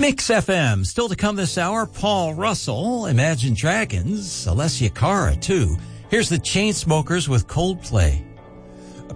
Mix FM. Still to come this hour, Paul Russell, Imagine Dragons, Alessia Cara, too. Here's the Chainsmokers with Coldplay.